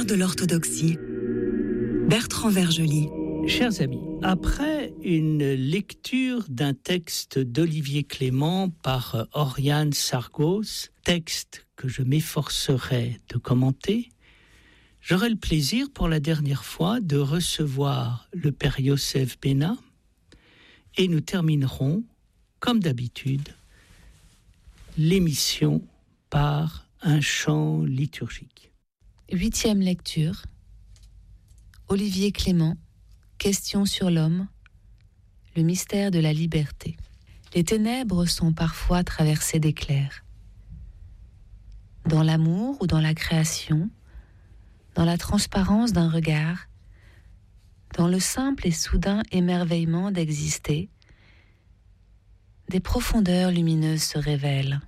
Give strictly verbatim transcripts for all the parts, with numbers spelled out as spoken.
de l'orthodoxie. Bertrand Vergely. Chers amis, après une lecture d'un texte d'Olivier Clément par Oriane Sargos, texte que je m'efforcerai de commenter, j'aurai le plaisir pour la dernière fois de recevoir le Père Yosef Béna et nous terminerons, comme d'habitude, l'émission par un chant liturgique. Huitième lecture. Olivier Clément, Question sur l'homme, le mystère de la liberté. Les ténèbres sont parfois traversées d'éclairs. Dans l'amour ou dans la création, dans la transparence d'un regard, dans le simple et soudain émerveillement d'exister, des profondeurs lumineuses se révèlent.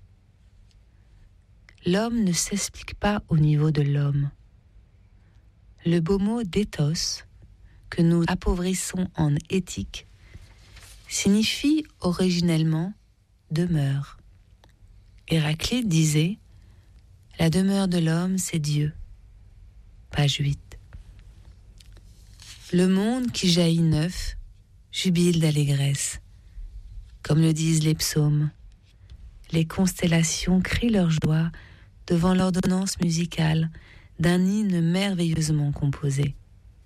L'homme ne s'explique pas au niveau de l'homme. Le beau mot d'éthos, que nous appauvrissons en éthique, signifie originellement demeure. Héraclite disait « La demeure de l'homme, c'est Dieu ». Page huit. Le monde qui jaillit neuf jubile d'allégresse. Comme le disent les psaumes, les constellations crient leur joie devant l'ordonnance musicale d'un hymne merveilleusement composé.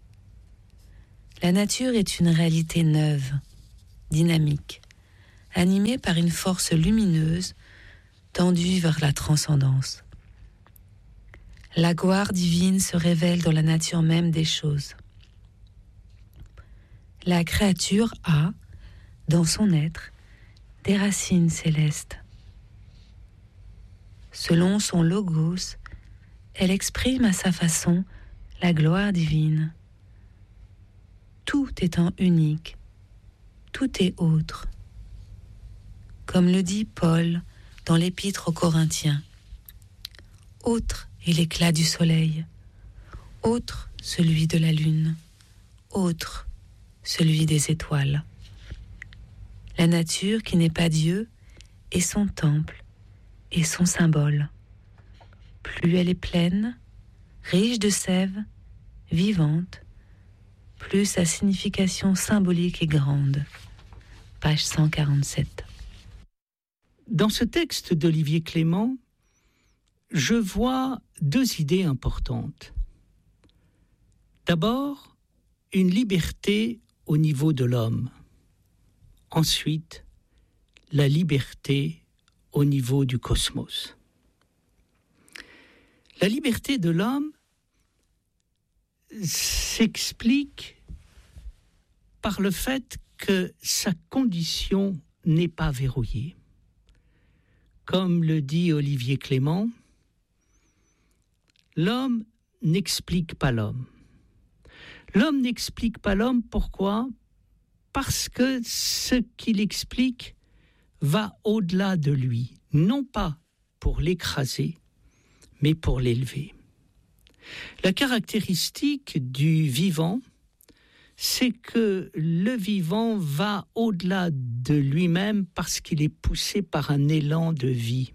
La nature est une réalité neuve, dynamique, animée par une force lumineuse tendue vers la transcendance. La gloire divine se révèle dans la nature même des choses. La créature a, dans son être, des racines célestes. Selon son logos, elle exprime à sa façon la gloire divine. Tout étant unique, tout est autre. Comme le dit Paul dans l'Épître aux Corinthiens, autre est l'éclat du soleil, autre celui de la lune, autre celui des étoiles. La nature qui n'est pas Dieu est son temple et son symbole. Plus elle est pleine, riche de sève, vivante, plus sa signification symbolique est grande. Page cent quarante-sept. Dans ce texte d'Olivier Clément, je vois deux idées importantes. D'abord, une liberté au niveau de l'homme. Ensuite, la liberté au niveau du cosmos. La liberté de l'homme s'explique par le fait que sa condition n'est pas verrouillée. Comme le dit Olivier Clément, l'homme n'explique pas l'homme. L'homme n'explique pas l'homme, pourquoi ? Parce que ce qu'il explique va au-delà de lui, non pas pour l'écraser, mais pour l'élever. La caractéristique du vivant, c'est que le vivant va au-delà de lui-même parce qu'il est poussé par un élan de vie.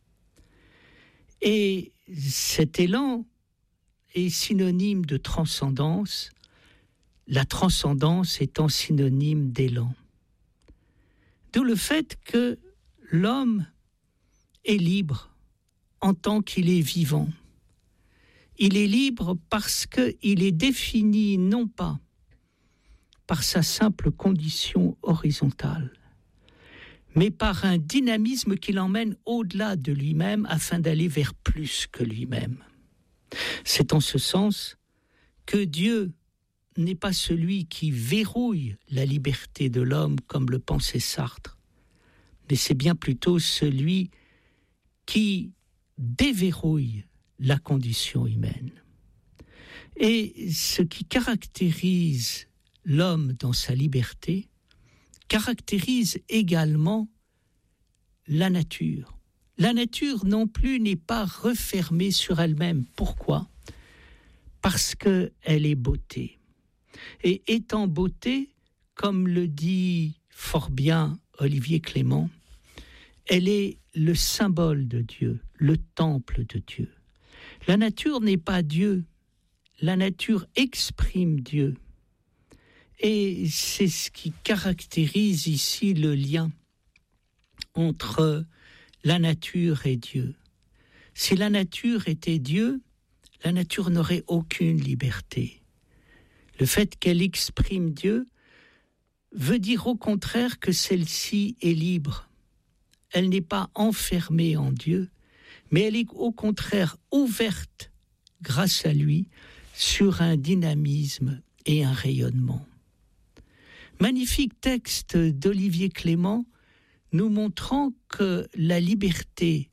Et cet élan est synonyme de transcendance, la transcendance étant synonyme d'élan. D'où le fait que l'homme est libre en tant qu'il est vivant. Il est libre parce qu'il est défini non pas par sa simple condition horizontale, mais par un dynamisme qui l'emmène au-delà de lui-même afin d'aller vers plus que lui-même. C'est en ce sens que Dieu n'est pas celui qui verrouille la liberté de l'homme comme le pensait Sartre, mais c'est bien plutôt celui qui déverrouille la condition humaine. Et ce qui caractérise l'homme dans sa liberté caractérise également la nature. La nature non plus n'est pas refermée sur elle-même. Pourquoi ? Parce qu'elle est beauté. Et étant beauté, comme le dit fort bien Olivier Clément, elle est le symbole de Dieu, le temple de Dieu. La nature n'est pas Dieu, la nature exprime Dieu. Et c'est ce qui caractérise ici le lien entre la nature et Dieu. Si la nature était Dieu, la nature n'aurait aucune liberté. Le fait qu'elle exprime Dieu veut dire au contraire que celle-ci est libre. Elle n'est pas enfermée en Dieu, mais elle est au contraire ouverte, grâce à lui, sur un dynamisme et un rayonnement. Magnifique texte d'Olivier Clément, nous montrant que la liberté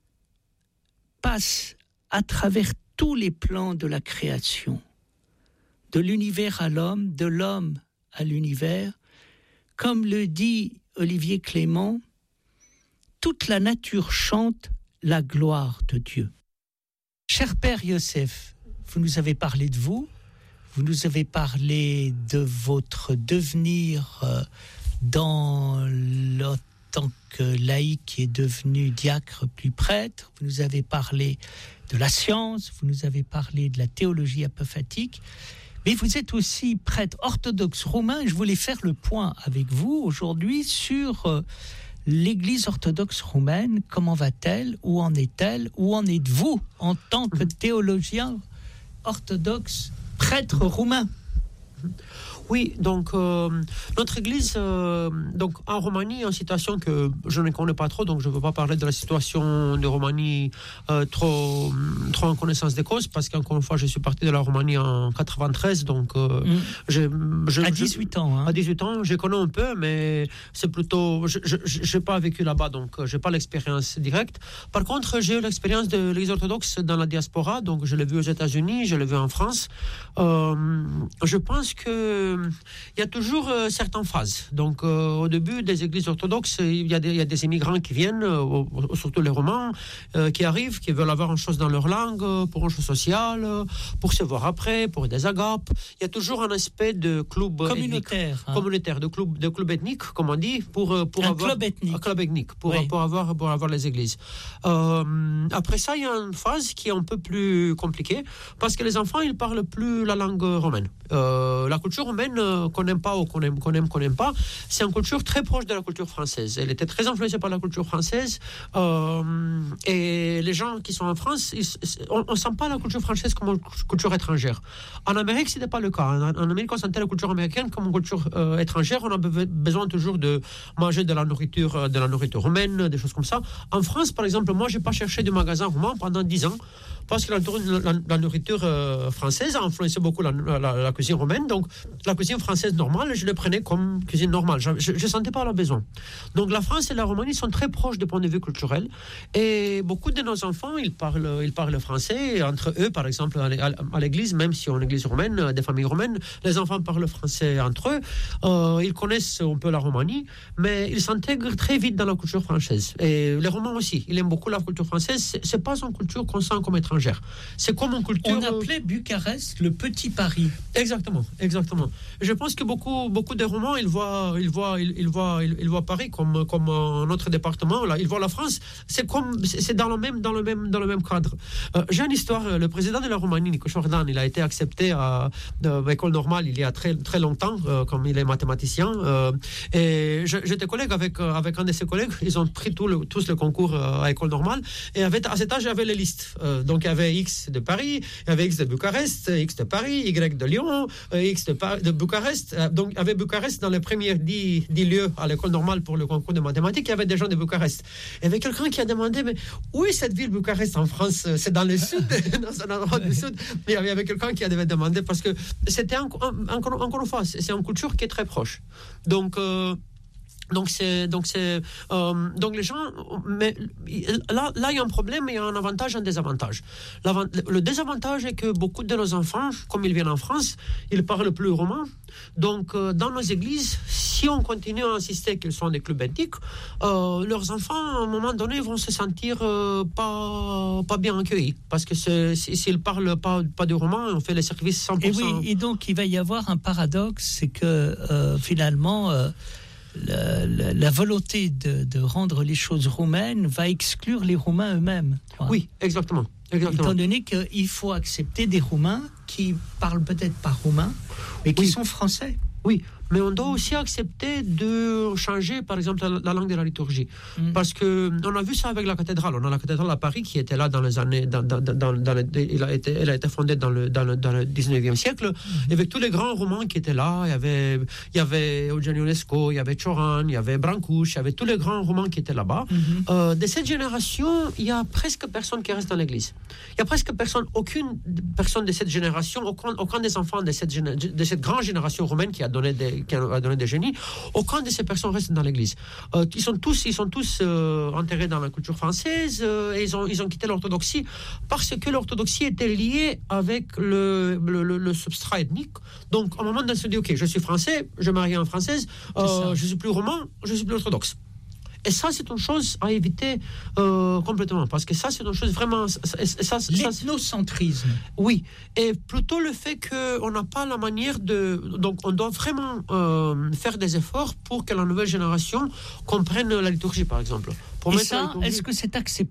passe à travers tous les plans de la création, de l'univers à l'homme, de l'homme à l'univers. Comme le dit Olivier Clément, toute la nature chante la gloire de Dieu. Cher Père Yosef, vous nous avez parlé de vous, vous nous avez parlé de votre devenir euh, dans le tant que laïc qui est devenu diacre puis prêtre, vous nous avez parlé de la science, vous nous avez parlé de la théologie apophatique, mais vous êtes aussi prêtre orthodoxe roumain et je voulais faire le point avec vous aujourd'hui sur euh, l'Église orthodoxe roumaine. Comment va-t-elle? Où en est-elle? Où en êtes-vous en tant que théologien orthodoxe prêtre roumain? Oui, donc euh, notre église, euh, donc en Roumanie, en situation que je ne connais pas trop, donc je ne veux pas parler de la situation de Roumanie euh, trop, trop en connaissance des causes, parce qu'encore une fois, je suis parti de la Roumanie en quatre-vingt-treize, donc euh, mmh. je, je, à dix-huit ans. Hein. À dix-huit ans, je connais un peu, mais c'est plutôt, je n'ai pas vécu là-bas, donc je n'ai pas l'expérience directe. Par contre, j'ai eu l'expérience de l'Église orthodoxe dans la diaspora, donc je l'ai vu aux États-Unis, je l'ai vu en France. Euh, je pense que il y a toujours euh, certaines phases. Donc, euh, au début des églises orthodoxes, il y a des, il y a des immigrants qui viennent, euh, surtout les Romains, euh, qui arrivent, qui veulent avoir une chose dans leur langue, euh, pour une chose sociale, euh, pour se voir après, pour des agapes. Il y a toujours un aspect de club communautaire, ethnique, hein. communautaire, de club, de club ethnique, comme on dit, pour, pour un avoir club ethnique, un club ethnique, pour, oui. pour avoir, pour avoir les églises. Euh, après ça, il y a une phase qui est un peu plus compliquée, parce que les enfants, ils parlent plus la langue romaine. Euh, la culture romaine euh, qu'on n'aime pas ou qu'on aime, qu'on aime, qu'on n'aime pas, c'est une culture très proche de la culture française. Elle était très influencée par la culture française euh, et les gens qui sont en France, ils, on ne sent pas la culture française comme une culture étrangère. En Amérique, ce n'était pas le cas. En, en Amérique, on sentait la culture américaine comme une culture euh, étrangère. On a be- besoin toujours de manger de la nourriture, de la nourriture romaine, des choses comme ça. En France, par exemple, moi, je n'ai pas cherché de magasin roumain pendant dix ans parce que la, la, la nourriture euh, française a influencé beaucoup la, la, la cuisine romaine. Donc, la cuisine française normale, je le prenais comme cuisine normale. Je ne sentais pas le besoin. Donc, la France et la Roumanie sont très proches du point de vue culturel. Et beaucoup de nos enfants, ils parlent, ils parlent français. Et entre eux, par exemple, à, à l'église, même si on est une église romaine, des familles romaines, les enfants parlent français entre eux. Euh, ils connaissent un peu la Roumanie, mais ils s'intègrent très vite dans la culture française. Et les Roumains aussi, ils aiment beaucoup la culture française. Ce n'est pas une culture qu'on sent comme étrangère. C'est comme une culture... On appelait Bucarest le petit Paris. Exactement, exactement. Je pense que beaucoup, beaucoup de Roumains, ils voient, ils voient, ils, ils voient, ils, ils voient Paris comme, comme un autre département. Là, ils voient la France. C'est comme, c'est dans le même, dans le même, dans le même cadre. Euh, j'ai une histoire. Le président de la Roumanie, Nico Jordan, il a été accepté à, à l'école normale il y a très, très longtemps, euh, comme il est mathématicien. Euh, et je, j'étais collègue avec, avec un de ses collègues. Ils ont pris tout le, tous le concours à l'école normale. Et avec, à cet âge, il y avait les listes. Euh, donc, il y avait X de Paris, il y avait X de Bucarest, X de Paris, Y de Lyon, X de, Par- de Bucarest. Donc, il y avait Bucarest dans les premiers dix, dix lieux à l'école normale pour le concours de mathématiques. Il y avait des gens de Bucarest. Il y avait quelqu'un qui a demandé, mais où est cette ville Bucarest en France? C'est dans le sud, dans un endroit du sud. Mais il y avait quelqu'un qui avait demandé parce que c'était, encore, encore une fois, c'est une culture qui est très proche. Donc, euh, Donc, c'est, donc, c'est, euh, donc les gens, mais là, là, il y a un problème, il y a un avantage et un désavantage. L'avant, le désavantage est que beaucoup de nos enfants, comme ils viennent en France, ils parlent plus roumain. Donc, euh, dans nos églises, si on continue à insister qu'ils sont des clubs ethniques, euh, leurs enfants, à un moment donné, vont se sentir euh, pas, pas bien accueillis. Parce que c'est, s'ils ne parlent pas, pas de roumain, on fait les services cent pour cent. Et oui, et donc il va y avoir un paradoxe, c'est que euh, finalement... Euh, La, la, la volonté de, de rendre les choses roumaines va exclure les Roumains eux-mêmes. Oui, exactement. Exactement. Étant donné qu'il faut accepter des Roumains qui parlent peut-être pas roumain, mais qui Oui. sont français. Oui, mais on doit aussi accepter de changer, par exemple, la, la langue de la liturgie. Mm. Parce que on a vu ça avec la cathédrale. On a la cathédrale à Paris qui était là dans les années... Dans, dans, dans, dans les, il a été, elle a été fondée dans le, dans le, dans le dix-neuvième siècle. Mm-hmm. Il y avait tous les grands romans qui étaient là. Il y avait, il y avait Eugenio Ionesco, il y avait Cioran, il y avait Brancouche, il y avait tous les grands romans qui étaient là-bas. Mm-hmm. Euh, de cette génération, il y a presque personne qui reste dans l'église. Il y a presque personne, aucune personne de cette génération, aucun, aucun des enfants de cette, de cette grande génération romaine qui a donné des qui a donné des génies, aucun de ces personnes reste dans l'église. Euh, ils sont tous, ils sont tous euh, enterrés dans la culture française euh, et ils ont, ils ont quitté l'orthodoxie parce que l'orthodoxie était liée avec le, le, le, le substrat ethnique. Donc, au moment où on se dit, ok, je suis français, je marie en française, euh, je suis plus roman, je suis plus orthodoxe. Et ça, c'est une chose à éviter euh, complètement, parce que ça, c'est une chose vraiment... Ça, ça, L'ethnocentrisme. Oui, et plutôt le fait qu'on n'a pas la manière de... Donc, on doit vraiment euh, faire des efforts pour que la nouvelle génération comprenne la liturgie, par exemple. Pour Et ça, liturgie... est-ce que c'est accepté ?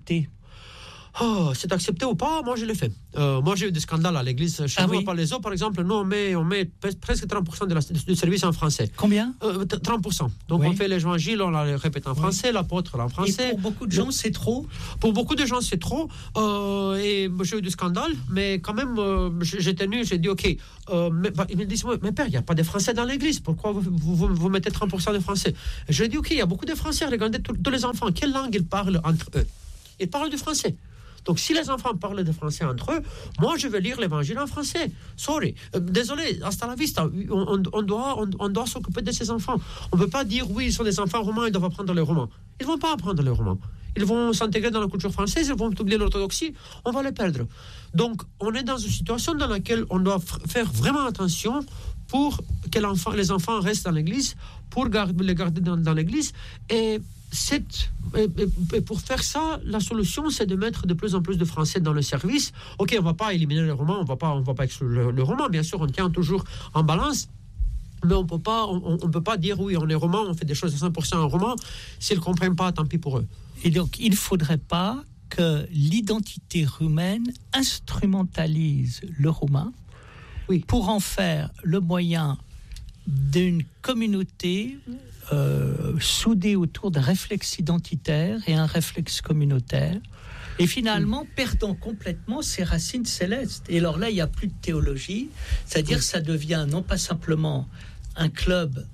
Oh, c'est accepté ou pas, moi je l'ai fait. Euh, moi j'ai eu des scandales à l'église. Chez ah nous, oui. à Palaiseau, par exemple, nous on met, on met presque trente pour cent de la, du service en français. Combien euh, trente pour cent. Donc oui. On fait l'évangile, on la répète en français, oui. L'apôtre en français. Et pour beaucoup de gens, c'est trop Pour beaucoup de gens, c'est trop. Euh, et j'ai eu des scandales, mais quand même, euh, j'ai tenu, j'ai dit, OK. Euh, mais, bah, ils me disent, mais père, il n'y a pas de français dans l'église. Pourquoi vous, vous, vous, vous mettez trente pour cent de français? J'ai dit, OK, il y a beaucoup de français. Regardez tous les enfants. Quelle langue ils parlent entre eux? Ils parlent du français. Donc, si les enfants parlent de français entre eux, moi, je vais lire l'évangile en français. Sorry. Euh, désolé, hasta la vista. On, on, on doit, on, on doit s'occuper de ces enfants. On ne peut pas dire, oui, ils sont des enfants romains, ils doivent apprendre le roman. Ils ne vont pas apprendre le roman. Ils vont s'intégrer dans la culture française, ils vont oublier l'orthodoxie, on va les perdre. Donc, on est dans une situation dans laquelle on doit f- faire vraiment attention pour que les enfants restent dans l'église, pour garder, les garder dans, dans l'église. Et... Cette, et, et pour faire ça, la solution, c'est de mettre de plus en plus de français dans le service. Ok, on ne va pas éliminer le roman, on va pas, on va pas exclure le, le roman, bien sûr, on tient toujours en balance, mais on peut pas, on, on peut pas dire oui, on est roman, on fait des choses à cent pour cent en roman. S'ils ne comprennent pas, tant pis pour eux. Et donc, il ne faudrait pas que l'identité roumaine instrumentalise le roumain oui. pour en faire le moyen d'une communauté Euh, soudés autour d'un réflexe identitaire et un réflexe communautaire, et finalement mmh. perdant complètement ses racines célestes. Et alors là, il n'y a plus de théologie, c'est-à-dire que mmh. ça devient non pas simplement un club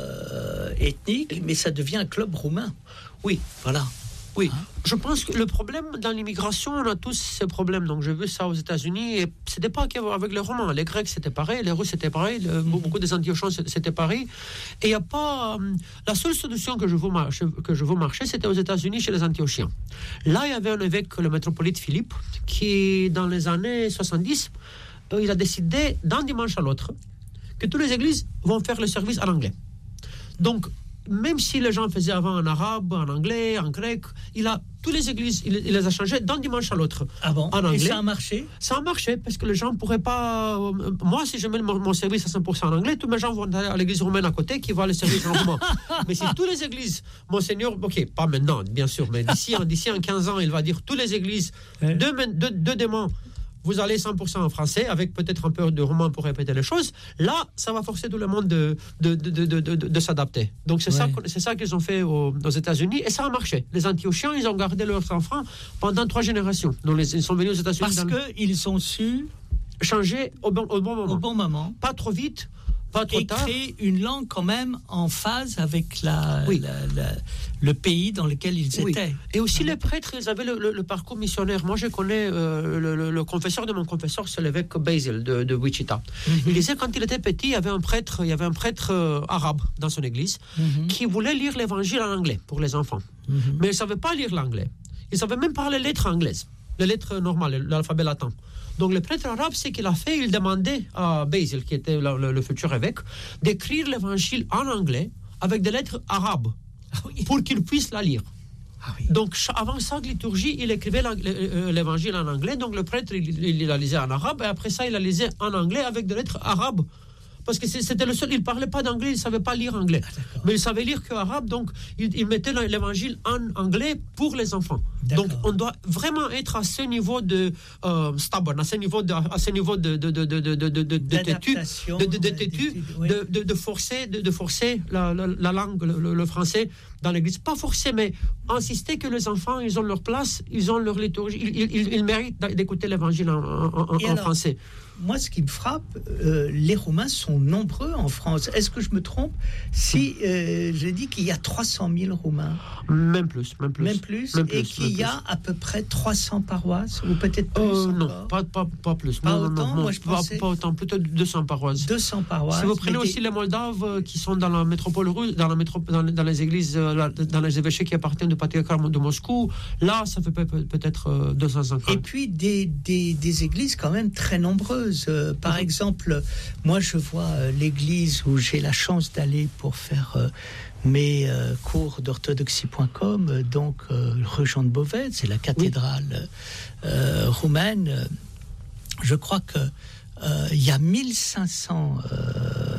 euh, ethnique, mais ça devient un club roumain. Oui, voilà. Oui, hein? Je pense que le problème dans l'immigration, on a tous ces problèmes. Donc, j'ai vu ça aux États-Unis, et c'était pas qu'avec les Romains. Les Grecs, c'était pareil, les Russes, c'était pareil, le, mm-hmm. beaucoup des Antiochiens, c'était pareil. Et il n'y a pas... La seule solution que je veux marcher, que je veux marcher, c'était aux États-Unis, chez les Antiochiens. Là, il y avait un évêque, le métropolite Philippe, qui, dans les années soixante-dix, euh, il a décidé, d'un dimanche à l'autre, que toutes les églises vont faire le service en anglais. Donc, même si les gens faisaient avant en arabe, en anglais, en grec, il a toutes les églises, il, il les a changées d'un dimanche à l'autre. Ah bon? En anglais. Et ça a marché? Ça a marché parce que les gens ne pourraient pas. Euh, moi, si je mets mon, mon service à cent pour cent en anglais, tous mes gens vont aller à l'église romaine à côté qui va le service en roman. Mais si toutes les églises, Monseigneur, ok, pas maintenant, bien sûr, mais d'ici, d'ici en quinze ans, il va dire toutes les églises, ouais. deux, deux, deux démons. Vous allez cent pour cent en français, avec peut-être un peu de roman pour répéter les choses. Là, ça va forcer tout le monde de, de, de, de, de, de, de s'adapter. Donc, c'est, ouais. ça, c'est ça qu'ils ont fait aux, aux États-Unis, et ça a marché. Les Antiochiens, ils ont gardé leurs enfants pendant trois générations. Donc, ils sont venus aux États-Unis. Parce qu'ils ont su changer au bon, au bon moment. Au bon moment. Pas trop vite. Pas trop et tard. Créer une langue quand même en phase avec la, oui. la, la, le pays dans lequel ils oui. étaient. Et aussi les prêtres, ils avaient le, le, le parcours missionnaire. Moi, je connais euh, le, le, le confesseur de mon confesseur, c'est l'évêque Basil de, de Wichita. Mm-hmm. Il disait quand il était petit, il y avait un prêtre, il y avait un prêtre euh, arabe dans son église mm-hmm. qui voulait lire l'évangile en anglais pour les enfants. Mm-hmm. Mais il ne savait pas lire l'anglais. Il ne savait même pas les lettres anglaises, les lettres normales, l'alphabet latin. Donc, le prêtre arabe, ce qu'il a fait, il demandait à Basil, qui était le, le, le futur évêque, d'écrire l'évangile en anglais avec des lettres arabes ah oui. pour qu'il puisse la lire. Ah oui. Donc, avant chaque liturgie, il écrivait l'évangile en anglais. Donc, le prêtre, il, il la lisait en arabe, et après ça, il la lisait en anglais avec des lettres arabes parce que c'était le seul, il ne parlait pas d'anglais, il ne savait pas lire anglais. Ah, mais il savait lire que arabe, donc il, il mettait l'évangile en anglais pour les enfants. Donc on doit vraiment être à ce niveau de euh, stubborn, à ce niveau de, à ce niveau de, de, de, de, de, de, de, de têtu, de, de, de, têtu oui. de, de, de forcer, de, de forcer la, la, la langue, le, le français dans l'église. Pas forcer, mais insister que les enfants, ils ont leur place, ils ont leur liturgie, ils, ils, ils méritent d'écouter l'évangile en, en, en alors, français. Moi, ce qui me frappe, euh, les Roumains sont nombreux en France. Est-ce que je me trompe si euh, je dis qu'il y a trois cent mille Roumains ? Même plus, même plus. Même plus, même et plus, qu'il y a à peu près trois cents paroisses, ou peut-être plus euh, encore. Non, pas, pas, pas plus. Pas non, autant, non, non, moi je pas, pensais... Pas autant, plutôt deux cents paroisses. deux cents paroisses. Si vous prenez aussi des... les Moldaves qui sont dans la métropole russe, dans, la métropole, dans, dans les églises, dans les évêchés qui appartiennent au patriarcat de Moscou, là, ça fait peut-être deux cent cinquante. Et puis des, des, des églises quand même très nombreuses. Euh, par mmh. exemple, moi je vois euh, l'église où j'ai la chance d'aller pour faire euh, mes euh, cours d'orthodoxie point com, euh, donc euh, rue Jean de Beauvais, c'est la cathédrale oui. euh, roumaine. Je crois que euh, il y a mille cinq cents euh,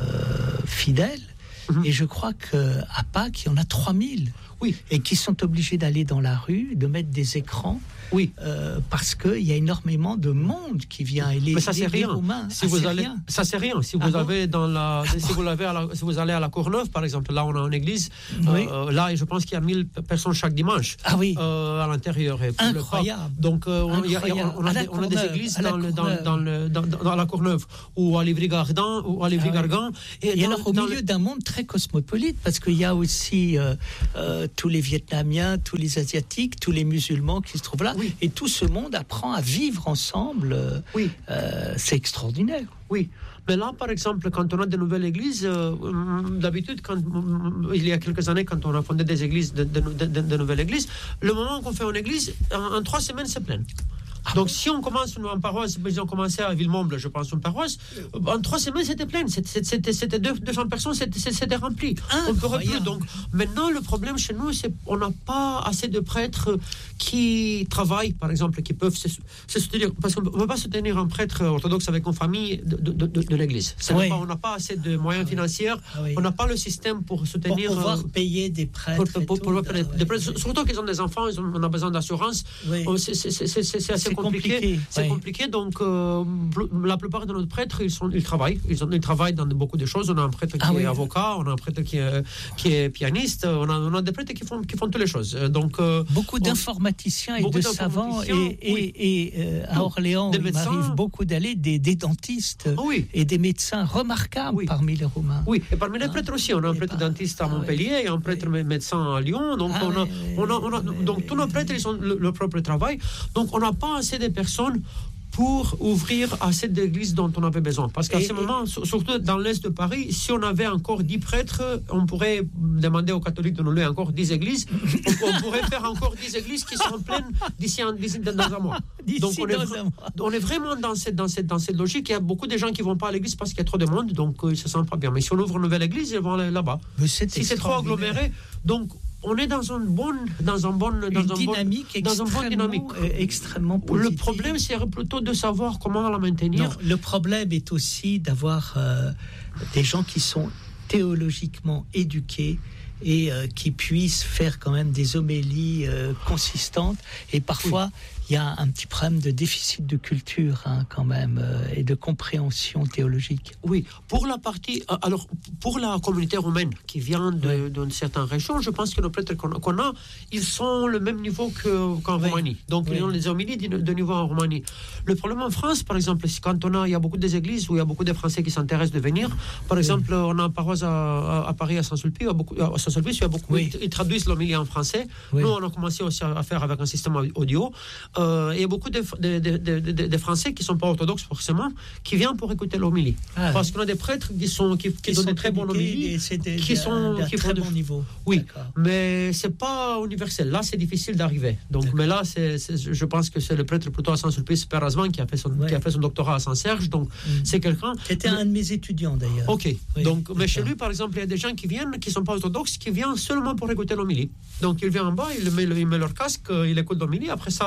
fidèles mmh. et je crois qu'à Pâques, il y en a trois mille. Oui. Et qui sont obligés d'aller dans la rue, de mettre des écrans, oui. euh, parce qu'il y a énormément de monde qui vient. Et les, mais ça c'est rien. Romains, si ah, vous c'est allez, rien. Ça c'est rien. Si vous ah avez bon dans la, ah si bon vous l'avez à la, si vous allez à la Courneuve par exemple, là on a une église. Oui. Euh, là je pense qu'il y a mille personnes chaque dimanche. Ah oui. Euh, à l'intérieur. Et incroyable. Donc euh, on, y a, y a, on, a des, on a des églises dans, le, dans, dans, le, dans, dans la Courneuve ou à Livry-Gargan ou à Livry-Gargan. Ah oui. Et, et dans, alors au milieu le... d'un monde très cosmopolite, parce qu'il y a aussi euh, euh, tous les Vietnamiens, tous les Asiatiques, tous les musulmans qui se trouvent là, oui. et tout ce monde apprend à vivre ensemble. Oui. Euh, c'est extraordinaire. Oui, mais là, par exemple, quand on a de nouvelles églises, euh, d'habitude, quand, il y a quelques années, quand on a fondé des églises, de, de, de, de, de nouvelles églises, le moment qu'on fait une église, en, en trois semaines, c'est plein. Ah Donc, bon si on commence en paroisse, ils ont commencé à Villemomble, je pense, une paroisse, en trois semaines, c'était plein. C'était, c'était, c'était deux cents personnes, c'était, c'était rempli. On ne pourrait plus. Donc, maintenant, le problème chez nous, c'est qu'on n'a pas assez de prêtres qui travaillent, par exemple, qui peuvent se, se soutenir. Parce qu'on ne peut pas soutenir un prêtre orthodoxe avec une famille de, de, de, de l'église. Oui. Pas, on n'a pas assez de moyens ah financiers. Ah oui. On n'a pas le système pour soutenir. Pour pouvoir euh, payer des prêtres. Pour, pour, pour, pour ah, des ouais. prêtres. Surtout qu'ils ont des enfants, ils ont, on a besoin d'assurance. Oui. C'est, c'est, c'est, c'est, c'est assez C'est compliqué, compliqué. c'est oui. compliqué. Donc euh, la plupart de nos prêtres, ils sont, ils travaillent, ils, ont, ils travaillent dans beaucoup de choses. On a un prêtre qui ah, est oui. avocat, on a un prêtre qui est, qui est pianiste, on a, on a des prêtres qui font, qui font toutes les choses. Donc euh, beaucoup d'informaticiens on, et de savants et, oui. et, et euh, à Orléans, il m'arrive beaucoup d'aller des, des dentistes oh, oui. et des médecins remarquables oui. parmi les Roumains. Oui, et parmi les ah. prêtres aussi, on a un prêtre par... dentiste à Montpellier ah, et un prêtre oui. médecin à Lyon. Donc ah, on a, on a, on a, donc tous nos prêtres, ils ont le, leur propre travail. Donc on n'a pas assez de personnes pour ouvrir assez d'églises dont on avait besoin. Parce qu'à et, ce moment, et... surtout dans l'Est de Paris, si on avait encore dix prêtres, on pourrait demander aux catholiques de nous louer encore dix églises. On pourrait faire encore dix églises qui seront pleines d'ici, un, d'ici dans un mois. D'ici donc on, dans est, un mois. On est vraiment dans cette, dans, cette, dans cette logique. Il y a beaucoup de gens qui ne vont pas à l'église parce qu'il y a trop de monde, donc ils ne se sentent pas bien. Mais si on ouvre une nouvelle église, ils vont aller là-bas. Si c'est trop aggloméré, donc on est dans une bonne, dans un bon, dans une un dynamique, bon, dans une bonne dynamique, extrêmement positive. Le problème, c'est plutôt de savoir comment la maintenir. Non, le problème est aussi d'avoir euh, des gens qui sont théologiquement éduqués et euh, qui puissent faire quand même des homélies euh, consistantes. Et parfois, oui. il y a un petit problème de déficit de culture hein, quand même euh, et de compréhension théologique. Oui, pour la partie, alors pour la communauté roumaine qui vient de, oui. d'une certaine région, je pense que nos prêtres qu'on, qu'on a, ils sont le même niveau que, qu'en oui. Roumanie. Donc oui. ils ont les homélies de, de niveau en Roumanie. Le problème en France, par exemple, c'est quand on a, il y a beaucoup des églises où il y a beaucoup de Français qui s'intéressent de venir. Par oui. exemple, on a un paroisse à, à, à Paris, à Saint-Sulpice, à beaucoup, à Saint-Sulpice, il y a beaucoup, oui. ils, ils traduisent l'homélie en français. Oui. Nous, on a commencé aussi à faire avec un système audio. Euh, il y a beaucoup de, de, de, de, de, de Français qui ne sont pas orthodoxes forcément, qui viennent pour écouter l'homélie. Ah, Parce qu'on a des prêtres qui, sont, qui, qui, qui donnent des très bons homélies, qui sont d'un très bon niveau. Oui, D'accord. mais ce n'est pas universel. Là, c'est difficile d'arriver. Donc, mais là, c'est, c'est, je pense que c'est le prêtre plutôt à Saint-Sulpice, Père Asman, qui a fait son, ouais. qui a fait son doctorat à Saint-Serge. Donc, mmh. c'est quelqu'un... Qui était mais, un de mes étudiants, d'ailleurs. OK. Oui, donc, mais chez lui, par exemple, il y a des gens qui viennent, qui ne sont pas orthodoxes, qui viennent seulement pour écouter l'homélie. Donc, il vient en bas, il met, il met leur casque, il écoute l'homélie. Après ça,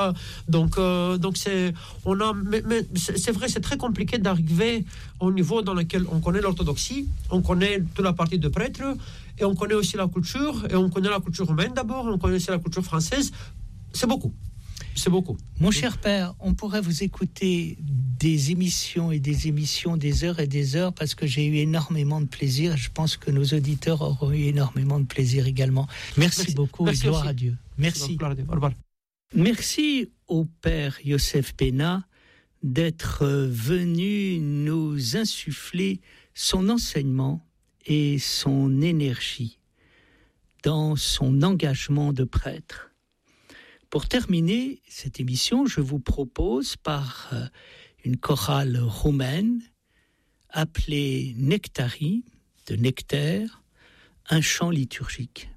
Donc, euh, donc c'est, on a, mais, mais c'est, c'est vrai, c'est très compliqué d'arriver au niveau dans lequel on connaît l'orthodoxie, on connaît toute la partie de prêtre, et on connaît aussi la culture, et on connaît la culture romaine d'abord, on connaît aussi la culture française. C'est beaucoup. C'est beaucoup. Mon cher père, on pourrait vous écouter des émissions et des émissions, des heures et des heures, parce que j'ai eu énormément de plaisir. Je pense que nos auditeurs auront eu énormément de plaisir également. Merci, Merci. beaucoup Merci et gloire aussi. À Dieu. Merci. Merci. Merci au père Yosef Pena d'être venu nous insuffler son enseignement et son énergie dans son engagement de prêtre. Pour terminer cette émission, je vous propose par une chorale roumaine appelée Nectarii, de nectaire, un chant liturgique.